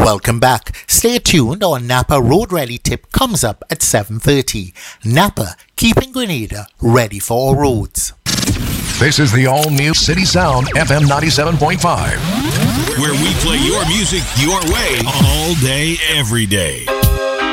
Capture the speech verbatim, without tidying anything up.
Welcome back. Stay tuned. Our Napa Road Rally tip comes up at seven thirty. Napa, keeping Grenada ready for our roads. This is the all-new City Sound F M ninety-seven point five. Where we play your music your way all day, every day.